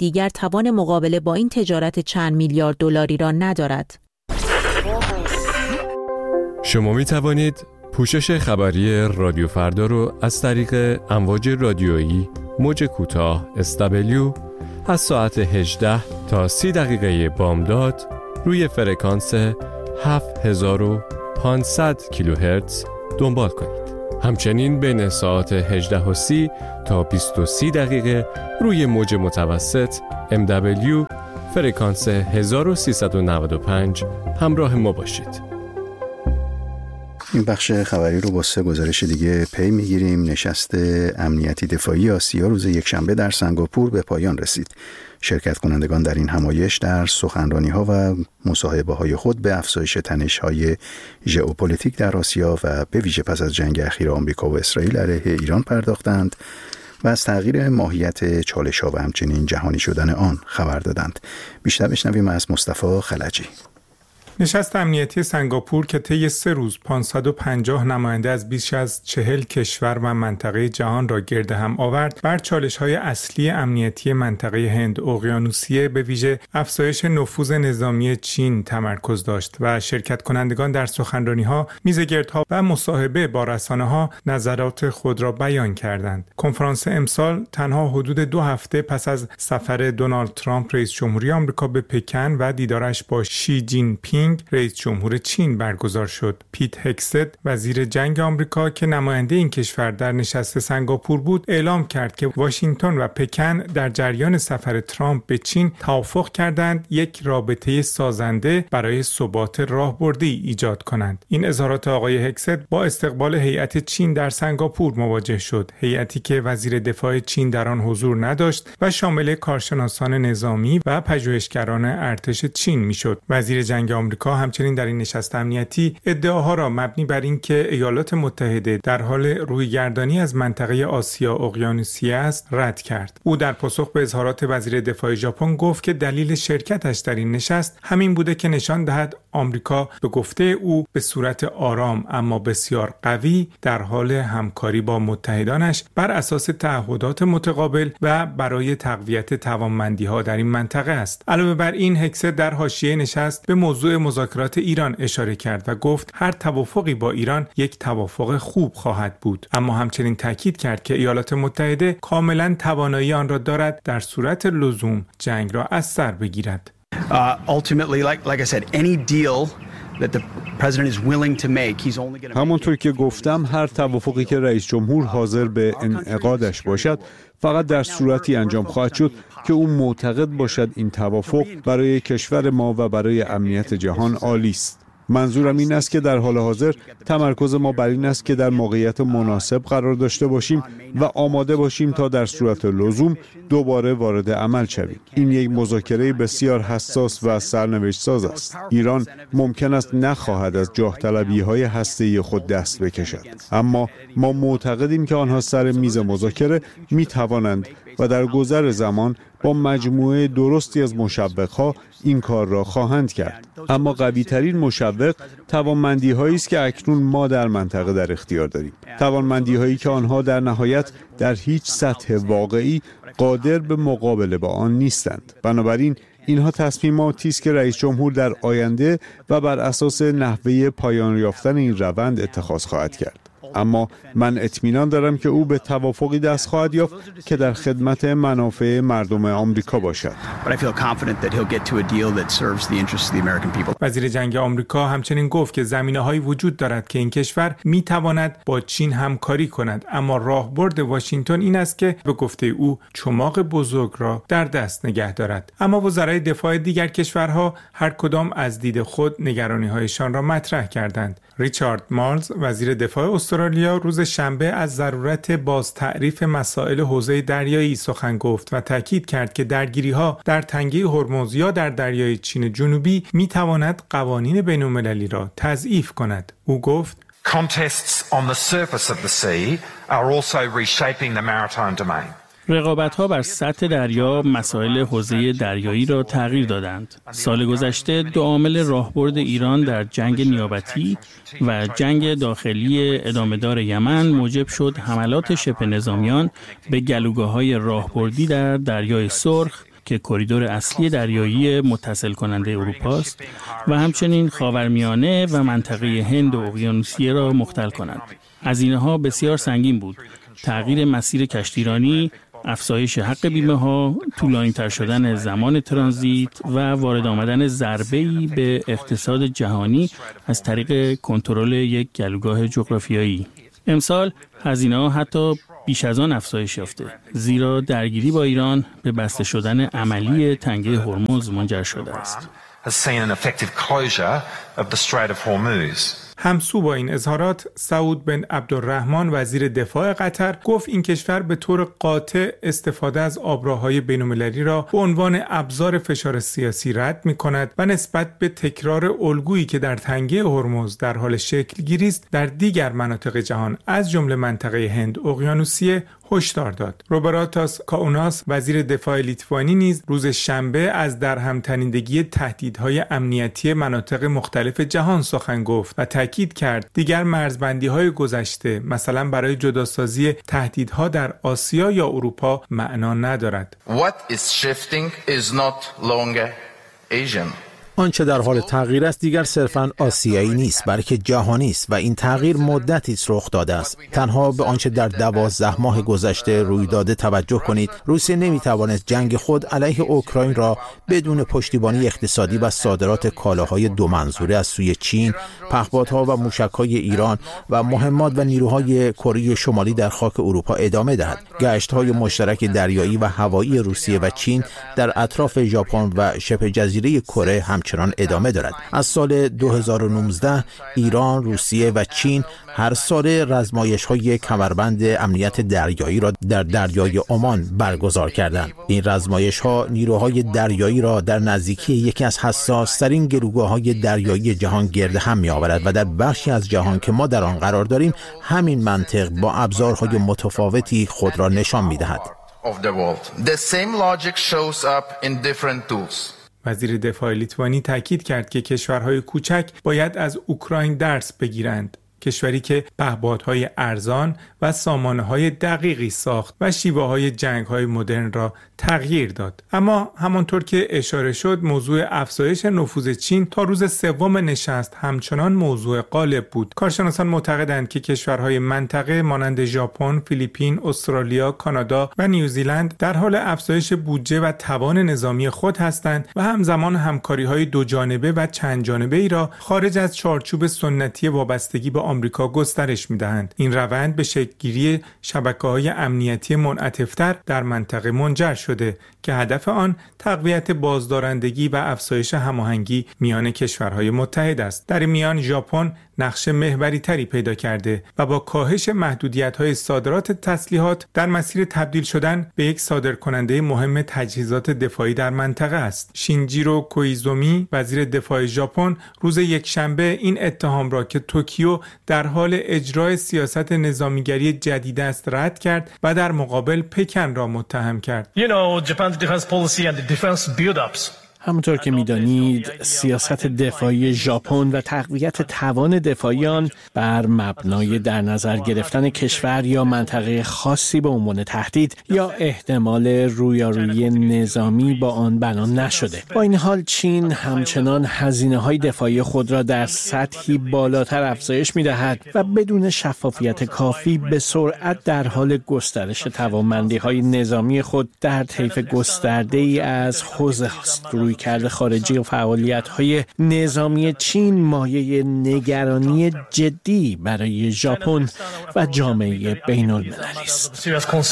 [SPEAKER 8] دیگر توان مقابله با این تجارت چند میلیارد دلاری را ندارد.
[SPEAKER 11] شما می توانید پوشش خبری رادیو فردا رو از طریق امواج رادیویی موج کوتاه SW از ساعت 18 تا 30 دقیقه بامداد روی فرکانس 7500 کیلوهرتز دنبال کنید. همچنین بین ساعت 18:30 تا 20:30 دقیقه روی موج متوسط MW فرکانس 1395 همراه ما باشید.
[SPEAKER 3] این بخش خبری رو با 3 گزارش دیگه پی میگیریم. نشست امنیتی دفاعی آسیا روز یکشنبه در سنگاپور به پایان رسید. شرکت کنندگان در این همایش در سخنرانی‌ها و مصاحبه‌های خود به افزایش تنش‌های ژئوپلیتیک در آسیا و به ویژه پس از جنگ اخیر آمریکا و اسرائیل علیه ایران پرداختند و از تغییر ماهیت چالش‌ها و همچنین جهانی شدن آن خبر دادند. بیشتر بشنویم از مصطفی خلجی.
[SPEAKER 12] نشست امنیتی سنگاپور که طی 3 روز 550 نماینده از بیش از 40 کشور و منطقه جهان را گرد هم آورد، بر چالش‌های اصلی امنیتی منطقه هند اقیانوسیه به ویژه افزایش نفوذ نظامی چین تمرکز داشت و شرکت کنندگان در سخنرانی‌ها، میزگردها و مصاحبه با رسانه‌ها نظرات خود را بیان کردند. کنفرانس امسال تنها حدود 2 هفته پس از سفر دونالد ترامپ رئیس جمهوری آمریکا به پکن و دیدارش با شی جین پینگ رئیس جمهور چین برگزار شد. پیت هگست وزیر جنگ آمریکا که نماینده این کشور در نشست سنگاپور بود، اعلام کرد که واشنگتن و پکن در جریان سفر ترامپ به چین توافق کردند یک رابطه سازنده برای ثبات راهبردی ایجاد کنند. این اظهارات آقای هگست با استقبال هیئت چین در سنگاپور مواجه شد. هیئتی که وزیر دفاع چین در آن حضور نداشت و شامل کارشناسان نظامی و پژوهشگران ارتش چین میشد. وزیر جنگ آمریکا همچنین در این نشست امنیتی ادعاها را مبنی بر اینکه ایالات متحده در حال رویگردانی از منطقه آسیا اقیانوسیه است رد کرد. او در پاسخ به اظهارات وزیر دفاع ژاپن گفت که دلیل شرکتش در این نشست همین بوده که نشان دهد آمریکا به گفته او به صورت آرام اما بسیار قوی در حال همکاری با متحدانش بر اساس تعهدات متقابل و برای تقویت توانمندی‌ها در این منطقه است. علاوه بر این، هگست در حاشیه نشست به موضوع مذاکرات ایران اشاره کرد و گفت هر توافقی با ایران یک توافق خوب خواهد بود، اما همچنین تاکید کرد که ایالات متحده کاملا توانایی آن را دارد در صورت لزوم جنگ را از سر بگیرد.
[SPEAKER 13] همانطور که گفتم، هر توافقی که رئیس جمهور حاضر به انعقادش باشد فقط در صورتی انجام خواهد شد که او معتقد باشد این توافق برای کشور ما و برای امنیت جهان عالی است. منظورم این است که در حال حاضر تمرکز ما بر این است که در موقعیت مناسب قرار داشته باشیم و آماده باشیم تا در صورت لزوم دوباره وارد عمل شویم. این یک مذاکره بسیار حساس و سرنوشت ساز است. ایران ممکن است نخواهد از جاه طلبی‌های هسته‌ای خود دست بکشد، اما ما معتقدیم که آنها سر میز مذاکره می توانند و در گذر زمان با مجموعه درستی از مشوق‌ها این کار را خواهند کرد. اما قوی‌ترین مشوق توانمندی‌هایی است که اکنون ما در منطقه در اختیار داریم. توانمندی‌هایی که آنها در نهایت در هیچ سطح واقعی قادر به مقابله با آن نیستند. بنابراین اینها تصمیماتی است که رئیس جمهور در آینده و بر اساس نحوه پایان یافتن این روند اتخاذ خواهد کرد. اما من اطمینان دارم که او به توافقی دست خواهد یافت که در خدمت منافع مردم آمریکا باشد.
[SPEAKER 12] وزیر جنگ آمریکا همچنین گفت که زمینه‌هایی وجود دارد که این کشور می‌تواند با چین همکاری کند، اما راهبرد واشنگتن این است که به گفته او چماق بزرگ را در دست نگه دارد. اما وزرای دفاع دیگر کشورها هر کدام از دید خود نگرانی‌هایشان را مطرح کردند. ریچارد مالز وزیر دفاع استرالیا روز شنبه از ضرورت باز تعریف مسائل حوزه دریایی سخن گفت و تاکید کرد که درگیری‌ها در تنگه هرمز یا در دریای چین جنوبی می‌تواند قوانین بین‌المللی را تضعیف کند. او گفت
[SPEAKER 14] Contests on the surface of the sea are also reshaping the maritime domain.
[SPEAKER 15] رقابت‌ها بر سطح دریا مسائل حوزه دریایی را تغییر دادند. سال گذشته 2 عامل راهبرد ایران در جنگ نیابتی و جنگ داخلی ادامه‌دار یمن موجب شد حملات شبه نظامیان به گلوگاه‌های راهبردی در دریای سرخ که کریدور اصلی دریایی متصل کننده اروپا است و همچنین خاورمیانه و منطقه هند و اقیانوسیه را مختل کنند. هزینه‌ها بسیار سنگین بود. تغییر مسیر کشتیرانی، افزایش حق بیمه‌ها، طولانی‌تر شدن زمان ترانزیت و وارد آمدن ضربه‌ای به اقتصاد جهانی از طریق کنترل یک گلوگاه جغرافیایی. امسال هزینه‌ها حتی بیش از آن افزایش یافته، زیرا درگیری با ایران به بسته شدن عملی تنگه هرمز منجر شده است.
[SPEAKER 12] همسو با این اظهارات، سعود بن عبدالرحمن وزیر دفاع قطر گفت این کشور به طور قاطع استفاده از آبراهای بین‌المللی را به عنوان ابزار فشار سیاسی رد می‌کند و نسبت به تکرار الگویی که در تنگه هرمز در حال شکل گیری است در دیگر مناطق جهان از جمله منطقه هند اقیانوسیه هشدار داد. روبراتاس کاوناس وزیر دفاع لیتوانی نیز روز شنبه از درهم‌تنیدگی تهدیدهای امنیتی مناطق مختلف جهان سخن گفت و تاکید کرد دیگر مرزبندی‌های گذشته مثلا برای جداسازی تهدیدها در آسیا یا اروپا معنا ندارد.
[SPEAKER 16] What is shifting is not longer Asian.
[SPEAKER 17] آنچه در حال تغییر است دیگر صرفاً آسیایی نیست بلکه جهانی است و این تغییر مدتی است رخ داده است. تنها به آنچه در 12 ماه گذشته روی داده توجه کنید. روسیه نمیتوانست جنگ خود علیه اوکراین را بدون پشتیبانی اقتصادی و صادرات کالاهای دو منظوره از سوی چین، پهپادها و موشک‌های ایران و مهمات و نیروهای کره شمالی در خاک اروپا ادامه دهد. گشت‌های مشترک دریایی و هوایی روسیه و چین در اطراف ژاپن و شبه جزیره کره همچنان ادامه دارد. از سال 2019 ایران، روسیه و چین هر سال رزمایش‌های کمربند امنیت دریایی را در دریای عمان برگزار کردند. این رزمایش‌ها نیروهای دریایی را در نزدیکی یکی از حساس‌ترین گروگاه‌های دریایی جهان گرد هم می‌آورد و در بخشی از جهان که ما در آن قرار داریم همین منطق با ابزارهای متفاوتی خود را نشان می‌دهد.
[SPEAKER 12] وزیر دفاع لیتوانی تاکید کرد که کشورهای کوچک باید از اوکراین درس بگیرند. کشوری که پهپادهای ارزان و سامانه‌های دقیقی ساخت و شیوه‌های جنگ‌های مدرن را تغییر داد. اما همانطور که اشاره شد موضوع افزایش نفوذ چین تا روز سوم نشست همچنان موضوع غالب بود. کارشناسان معتقدند که کشورهای منطقه مانند ژاپن، فیلیپین، استرالیا، کانادا و نیوزیلند در حال افزایش بودجه و توان نظامی خود هستند و همزمان همکاری‌های دو جانبه و چند جانبه‌ای را خارج از چارچوب سنتی وابستگی به آمریکا گسترش می‌دهند. این روند به شکل‌گیری شبکه‌های امنیتی منعطف‌تر در منطقه منجر شده که هدف آن تقویت بازدارندگی و افزایش هماهنگی میان کشورهای متحد است. در این میان ژاپن نقش محوری تری پیدا کرده و با کاهش محدودیت‌های صادرات تسلیحات در مسیر تبدیل شدن به یک صادرکننده مهم تجهیزات دفاعی در منطقه است. شینجیرو کویزومی وزیر دفاع ژاپن روز یکشنبه این اتهام را که توکیو در حال اجرای سیاست نظامیگری جدید است رد کرد و در مقابل پکن را متهم کرد.
[SPEAKER 15] همونطور که می‌دانید سیاست دفاعی ژاپن و تقویت توان دفاعی آن بر مبنای در نظر گرفتن کشور یا منطقه خاصی به عنوان تهدید یا احتمال رویارویی نظامی با آن بنا نشده. با این حال چین همچنان هزینه‌های دفاعی خود را در سطحی بالاتر افزایش می‌دهد و بدون شفافیت کافی به سرعت در حال گسترش توانمندی‌های نظامی خود در طیف گسترده‌ای از حوزه‌هاست. رویکرد خارجی و فعالیت‌های نظامی چین مایه نگرانی جدی برای ژاپن و جامعه بین‌المللی است.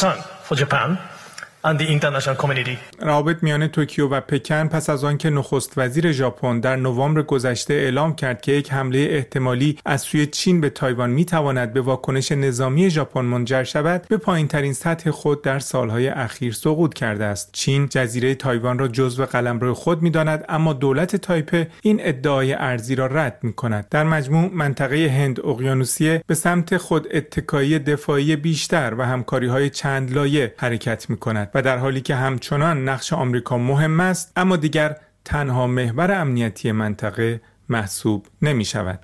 [SPEAKER 12] روابط میان توکیو و پکن پس از آنکه نخست وزیر ژاپن در نوامبر گذشته اعلام کرد که یک حمله احتمالی از سوی چین به تایوان میتواند به واکنش نظامی ژاپن منجر شود، به پایین‌ترین سطح خود در سالهای اخیر سقوط کرده است. چین جزیره تایوان را جزو قلمرو خود می‌داند، اما دولت تایپه این ادعای ارضی را رد می‌کند. در مجموع منطقه هند اقیانوسیه به سمت خود اتکایی دفاعی بیشتر و همکاری‌های چند لایه حرکت می‌کند و در حالی که همچنان نقش آمریکا مهم است، اما دیگر تنها محور امنیتی منطقه محسوب نمی شود.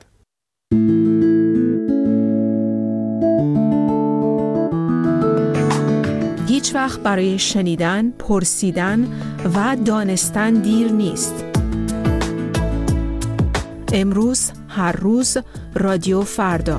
[SPEAKER 18] هیچ هیچ وقت برای شنیدن، پرسیدن و دانستن دیر نیست. امروز، هر روز، رادیو فردا.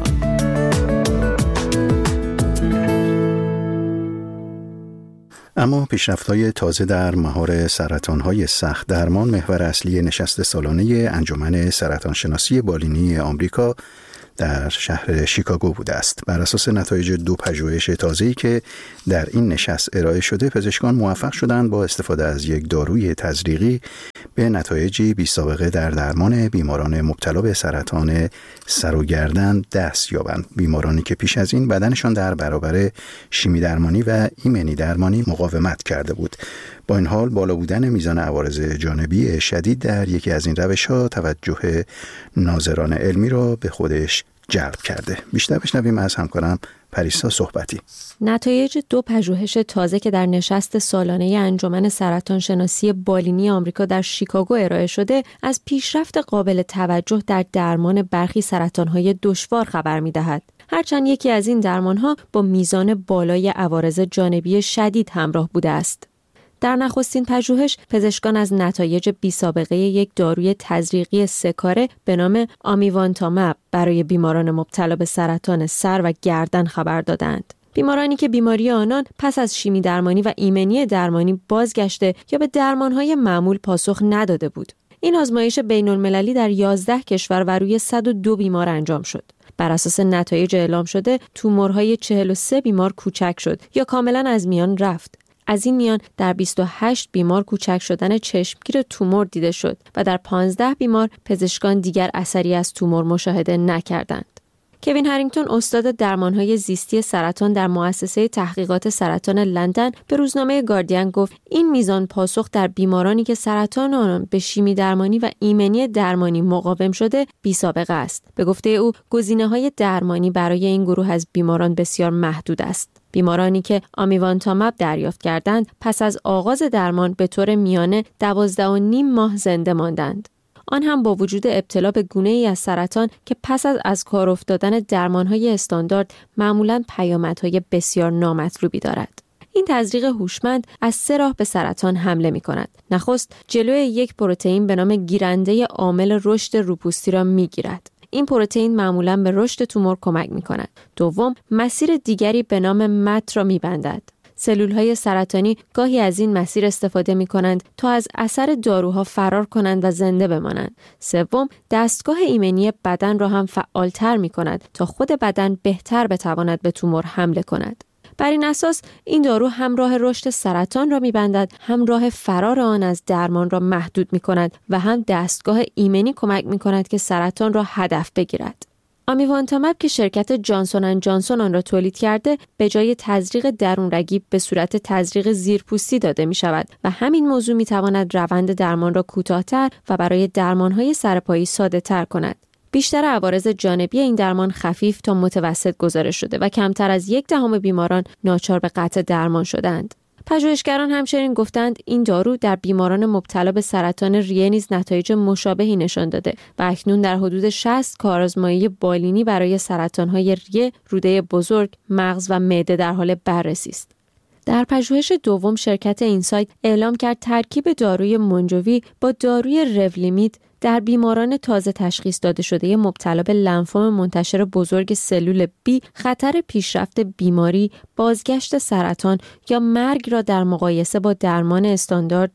[SPEAKER 3] اما پیشرفت‌های تازه در مهار سرطان‌های سخت درمان محور اصلی نشست سالانه انجمن سرطانشناسی بالینی آمریکا در شهر شیکاگو بوده است. بر اساس نتایج 2 پژوهش تازه‌ای که در این نشست ارائه شده، پزشکان موفق شدند با استفاده از یک داروی تزریقی به نتایجی بی‌سابقه در درمان بیماران مبتلا به سرطان سر و گردن دست یابند. بیمارانی که پیش از این بدنشان در برابر شیمی درمانی و ایمنی درمانی مقاومت کرده بود. با این حال بالا بودن میزان عوارض جانبی شدید در یکی از این روش‌ها توجه ناظران علمی را به خودش جلب کرده. بیشتر بشنویم از همکارم پریسا صحبتی.
[SPEAKER 19] نتایج 2 پژوهش تازه که در نشست سالانه انجمن سرطانشناسی بالینی آمریکا در شیکاگو ارائه شده، از پیشرفت قابل توجه در درمان برخی سرطان‌های دشوار خبر می‌دهد. هرچند یکی از این درمان‌ها با میزان بالای عوارض جانبی شدید همراه بوده است. در نخستین پژوهش، پزشکان از نتایج بی‌سابقه یک داروی تزریقی 3 کاره به نام آمیوانتامب برای بیماران مبتلا به سرطان سر و گردن خبر دادند. بیمارانی که بیماری آنان پس از شیمی درمانی و ایمنی درمانی بازگشته یا به درمانهای معمول پاسخ نداده بود. این آزمایش بین‌المللی در 11 کشور و روی 102 بیمار انجام شد. بر اساس نتایج اعلام شده، تومورهای 43 بیمار کوچک شد یا کاملا از میان رفت. از این میان در 28 بیمار کوچک شدن چشمگیر تومور دیده شد و در 15 بیمار پزشکان دیگر اثری از تومور مشاهده نکردند. کوین هرینگتون، استاد درمانهای زیستی سرطان در مؤسسه تحقیقات سرطان لندن، به روزنامه گاردین گفت این میزان پاسخ در بیمارانی که سرطان آنان به شیمی درمانی و ایمنی درمانی مقاوم شده بی‌سابقه است. به گفته او، گزینه‌های درمانی برای این گروه از بیماران بسیار محدود است. بیمارانی که آمیوانتامب دریافت کردند پس از آغاز درمان به طور میانه 12.5 ماه زنده ماندند. آن هم با وجود ابتلا به گونه‌ای از سرطان که پس از کار افتادن درمان‌های استاندارد معمولاً پیامدهای بسیار نامطلوبی دارد. این تزریق هوشمند از 3 راه به سرطان حمله می‌کند. نخست، جلوی یک پروتئین به نام گیرنده عامل رشد روپوستی را می‌گیرد. این پروتئین معمولاً به رشد تومور کمک می‌کند. دوم، مسیر دیگری به نام مت را می‌بندد. سلول‌های سرطانی گاهی از این مسیر استفاده می‌کنند تا از اثر داروها فرار کنند و زنده بمانند. سوم، دستگاه ایمنی بدن را هم فعال‌تر می‌کند تا خود بدن بهتر بتواند به تومور حمله کند. بر این اساس این دارو هم راه رشد سرطان را می‌بندد، هم راه فرار آن از درمان را محدود می‌کند و هم دستگاه ایمنی کمک می‌کند که سرطان را هدف بگیرد. آمیوانتامب که شرکت جانسون اند جانسون آن را تولید کرده، به جای تزریق درونرگی به صورت تزریق زیرپوستی داده می شود و همین موضوع می تواند روند درمان را کوتاه‌تر و برای درمان‌های سرپایی ساده‌تر کند. بیشتر عوارض جانبی این درمان خفیف تا متوسط گزارش شده و کمتر از 1/10 بیماران ناچار به قطع درمان شدند. پژوهشگران همچنین گفتند این دارو در بیماران مبتلا به سرطان ریه نیز نتایج مشابهی نشان داده و اکنون در حدود 60 کارآزمایی بالینی برای سرطان‌های ریه، روده بزرگ، مغز و معده در حال بررسی است. در پژوهش دوم، شرکت اینسایت اعلام کرد ترکیب داروی مونجووی با داروی رولیمید در بیماران تازه تشخیص داده شده مبتلا به لنفوم منتشر بزرگ سلول B خطر پیشرفت بیماری، بازگشت سرطان یا مرگ را در مقایسه با درمان استاندارد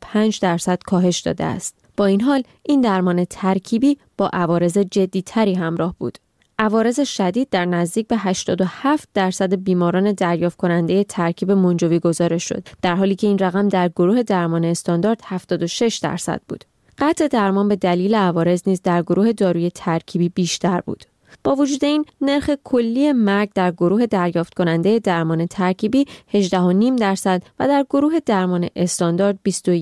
[SPEAKER 19] 25% کاهش داده است. با این حال این درمان ترکیبی با عوارض جدی‌تری همراه بود. عوارض شدید در نزدیک به 87% بیماران دریافت کننده ترکیب مونجووی گزارش شد، در حالی که این رقم در گروه درمان استاندارد 76% بود. قطع درمان به دلیل عوارض نیز در گروه داروی ترکیبی بیشتر بود. با وجود این، نرخ کلی مرگ در گروه دریافت کننده درمان ترکیبی 18.5% و در گروه درمان استاندارد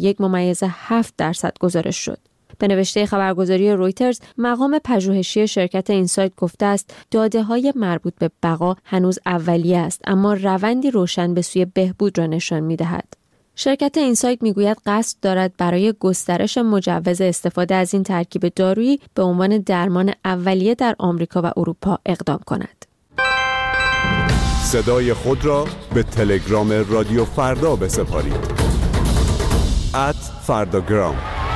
[SPEAKER 19] 21.7% گزارش شد. به نوشته خبرگزاری رویترز، مقام پژوهشی شرکت اینسایت گفته است داده‌های مربوط به بقا هنوز اولیه است، اما روندی روشن به سوی بهبود را نشان می‌دهد. شرکت اینسایت میگوید قصد دارد برای گسترش مجوز استفاده از این ترکیب دارویی به عنوان درمان اولیه در آمریکا و اروپا اقدام کند.
[SPEAKER 20] صدای خود را به تلگرام رادیو فردا بسپارید. @فرداگرام.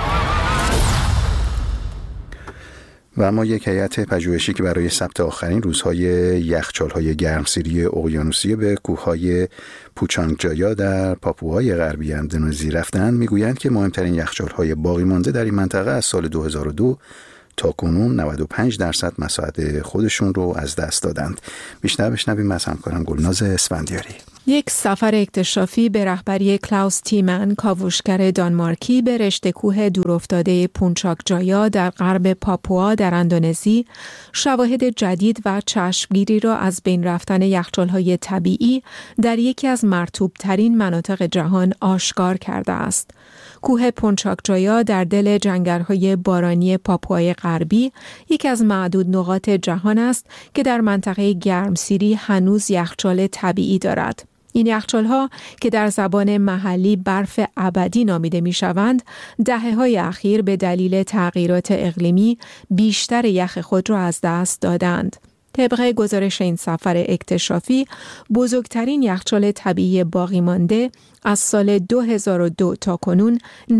[SPEAKER 3] و اما یک هیئت پژوهشی که برای ثبت آخرین روزهای یخچال‌های گرمسیری اقیانوسیه به کوههای پوچانگجایا در پاپوهای غربی اندونزی رفتند میگویند که مهمترین یخچال‌های باقی مانده در این منطقه از سال 2002 تا کنون 95% مساحت خودشون رو از دست دادند. بیشتر بشنویم از همکارم گلناز اسفندیاری.
[SPEAKER 18] یک سفر اکتشافی به رهبری کلاوس تیمن، کاوشگر دانمارکی، به رشته کوه دورافتاده پونچاکجایا در غرب پاپوا در اندونزی شواهد جدید و چشمگیری را از بین رفتن یخچال‌های طبیعی در یکی از مرطوب‌ترین مناطق جهان آشکار کرده است. کوه پونچاکجایا در دل جنگل‌های بارانی پاپوای غربی یکی از معدود نقاط جهان است که در منطقه گرمسیری هنوز یخچال طبیعی دارد. این یخچال‌ها که در زبان محلی برف ابدی نامیده می‌شوند، دهه‌های اخیر به دلیل تغییرات اقلیمی بیشتر یخ خود را از دست دادند. طبق گزارش این سفر اکتشافی، بزرگترین یخچال طبیعی باقی مانده از سال 2002 تا کنون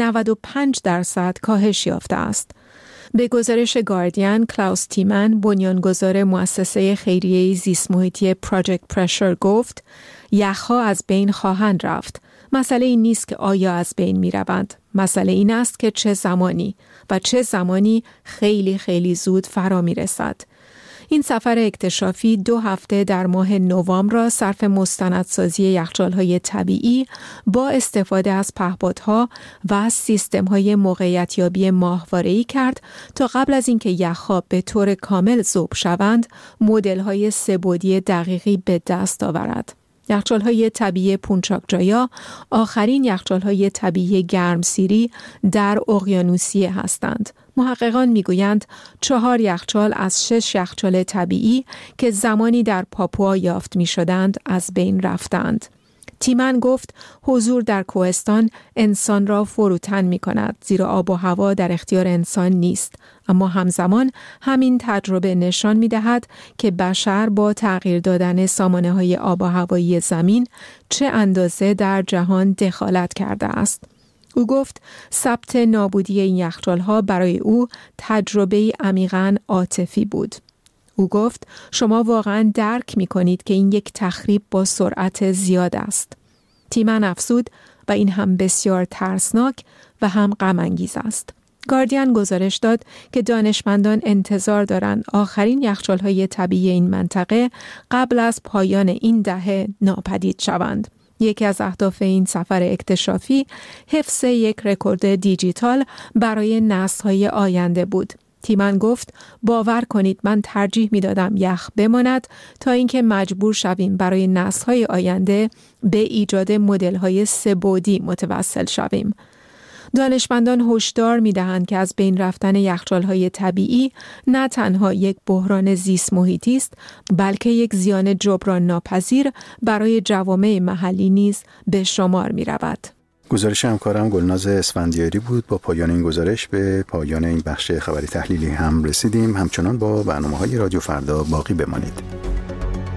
[SPEAKER 18] 95% کاهش یافته است. به گزارش گاردین، کلاوس تیمن، بنیانگذار مؤسسه خیریه زیست محیطی پراجکت پرشر گفت: یخ‌ها از بین خواهند رفت. مسئله این نیست که آیا از بین می روند. مسئله این است که چه زمانی و چه زمانی خیلی خیلی زود فرا می رسد. این سفر اکتشافی 2 هفته در ماه نوامبر را صرف مستندسازی یخچال‌های طبیعی با استفاده از پهپادها و سیستم‌های موقعیت‌یابی ماهواره‌ای کرد تا قبل از اینکه یخ‌ها به طور کامل ذوب شوند، مدل‌های 3 بعدی دقیقی به دست آورد. یخچال‌های طبیعی پونچاکجایا آخرین یخچال‌های طبیعی گرمسیری در اقیانوسیه هستند. محققان میگویند 4 یخچال از 6 یخچال طبیعی که زمانی در پاپوا یافت می‌شدند از بین رفتند. تیمن گفت حضور در کوهستان انسان را فروتن می‌کند، زیرا آب و هوا در اختیار انسان نیست. اما همزمان همین تجربه نشان می‌دهد که بشر با تغییر دادن سامانه‌های آب و هوایی زمین چه اندازه در جهان دخالت کرده است. او گفت ثبت نابودی این یخچال‌ها برای او تجربه‌ای عمیقاً عاطفی بود. او گفت شما واقعاً درک می‌کنید که این یک تخریب با سرعت زیاد است. تیمن افزود و این هم بسیار ترسناک و هم غم‌انگیز است. گاردین گزارش داد که دانشمندان انتظار دارند آخرین یخچال‌های طبیعی این منطقه قبل از پایان این دهه ناپدید شوند. یکی از اهداف این سفر اکتشافی حفظ یک رکورد دیجیتال برای نسل‌های آینده بود. تیمن گفت باور کنید من ترجیح می‌دادم یخ بماند تا اینکه مجبور شویم برای نسل‌های آینده به ایجاد مدل‌های 3 بعدی متوسل شویم. دانشمندان هشدار می‌دهند که از بین رفتن یخچال‌های طبیعی نه تنها یک بحران زیست محیطی است، بلکه یک زیان جبران ناپذیر برای جوامع محلی نیز به شمار می‌رود.
[SPEAKER 3] گزارش همکارم گلناز اسفندیاری بود. با پایان این گزارش به پایان این بخش خبری تحلیلی هم رسیدیم. همچنان با برنامه‌های رادیو فردا باقی بمانید.